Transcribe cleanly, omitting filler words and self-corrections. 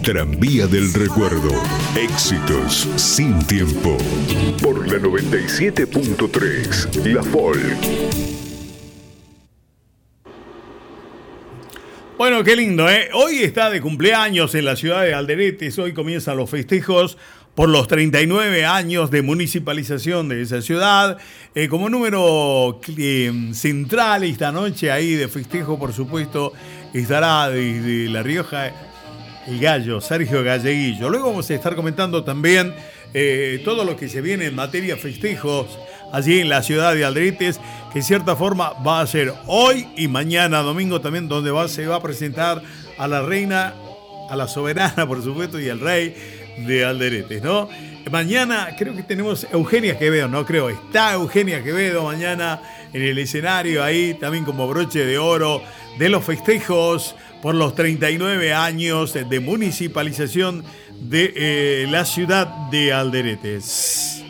Tranvía del Recuerdo. Éxitos sin tiempo. Por la 97.3, La Folk. Bueno, qué lindo, ¿eh? Hoy está de cumpleaños en la ciudad de Alderetes. Hoy comienzan los festejos por los 39 años de municipalización de esa ciudad. Como número central esta noche ahí de festejo, por supuesto, estará desde La Rioja el gallo, Sergio Galleguillo. Luego vamos a estar comentando también todo lo que se viene en materia de festejos allí en la ciudad de Alderetes, que en cierta forma va a ser hoy y mañana domingo también, donde se va a presentar a la reina, a la soberana, por supuesto, y al rey de Alderetes, ¿no? Mañana creo que tenemos Eugenia Quevedo, no creo, está Eugenia Quevedo mañana en el escenario ahí, también como broche de oro de los festejos por los 39 años de municipalización de la ciudad de Alderetes.